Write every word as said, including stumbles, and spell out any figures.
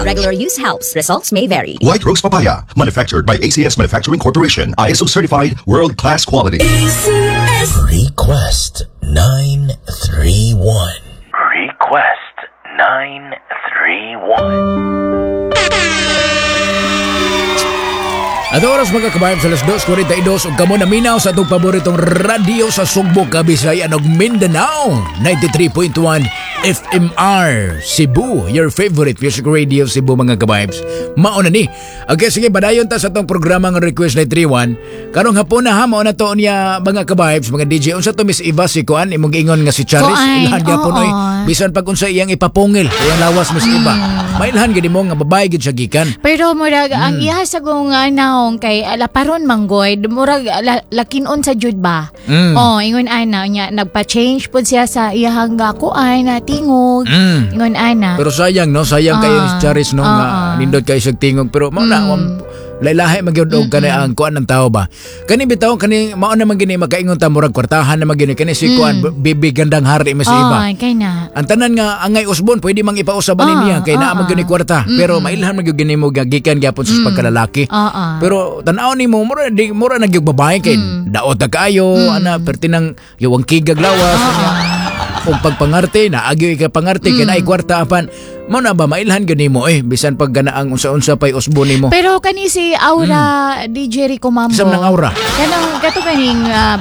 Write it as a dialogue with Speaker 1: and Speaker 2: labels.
Speaker 1: regular use helps. Results may vary.
Speaker 2: White Rose Papaya, manufactured by A C S Manufacturing Corporation, I S O certified, world-class quality.
Speaker 3: A C S.
Speaker 4: Request nine three one.
Speaker 5: Request nine three one.
Speaker 6: At oras mga kabayan sa alas dos forty-two ug kamo naminaw sa atong paboritong radio sa Sugbo, Kabisayan ug Mindanao. ninety-three point one F M R Cebu, your favorite music radio Cebu mga kabibes. Mao na ni. Okay, sige, padayon ta sa atong programa nga Request nine three one. Karong hapon na ha, mao na to niya mga kabibes, mga D J. Unsa to Miss Eva si Kuan, imong giingon nga si Charis,
Speaker 7: Kuan,
Speaker 6: ilhan gyapon
Speaker 7: oo.
Speaker 6: oy. Bisan pag unsa iyang ipapungil, iyang lawas Miss Eva. Mailhan gid mo nga babae gid siya gikan.
Speaker 7: Pero murag ang iha sa kung naong kay alaparon manggoy, murag la, lakinon sa jud ba.
Speaker 6: Mm.
Speaker 7: Oh, ingon ana nya nagpa-change pud siya sa iyang gakuan na tingog.
Speaker 6: Mm.
Speaker 7: Ingon ana.
Speaker 6: Pero sayang no, sayang kayo
Speaker 7: Ah,
Speaker 6: ni Charis no nga
Speaker 7: ah, ah.
Speaker 6: nindot kayo sa tingog pero mao na um, lailahi magyud og kani ang kuan ng tao ba. Kani bitaw kani mao na man gini makaingon ta murag kwartahan na man gini kani si kuan bibi gandang hari mas
Speaker 7: Oh,
Speaker 6: iba.
Speaker 7: kay na.
Speaker 6: Ang tanan nga angay usbon pwede mang ipausaban
Speaker 7: Ah,
Speaker 6: niya kay naa
Speaker 7: ah,
Speaker 6: man gini kwarta pero mailhan man gyud gini mo gagikan gyapon sa pagkalalaki.
Speaker 7: Ah, ah.
Speaker 6: Pero tan-aw nimo mura di mura nagyug babae kay daot na kayo ana pertinang yuwang kigag lawas. Kung pagpangarte na agyo ka pangarte kay naay kwarta apan mao na ba mailhan gani mo eh bisan pag ganaang unsa-unsa pay usbon nimo.
Speaker 7: Pero kani si Aura D J Rico Mambo.
Speaker 6: Isam ng Aura.
Speaker 7: Kanang kato kaning ah,